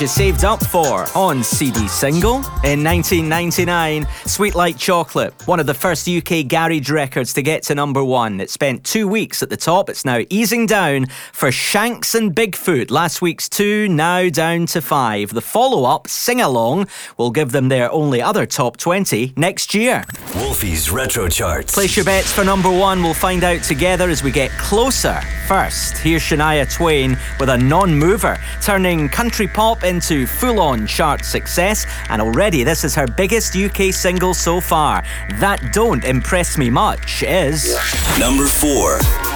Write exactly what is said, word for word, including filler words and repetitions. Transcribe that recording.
You saved up for on C D single. In nineteen ninety-nine, Sweet Like Chocolate, one of the first U K garage records to get to number one. It spent two weeks at the top. It's now easing down for Shanks and Bigfoot. Last week's two, now down to five. The follow-up, Sing Along, will give them their only other top twenty next year. Wolfie's Retro Charts. Place your bets for number one. We'll find out together as we get closer. First, here's Shania Twain with a non-mover, turning country pop into full-on chart success, and already this is her biggest U K single so far. That Don't Impress Me Much is number four.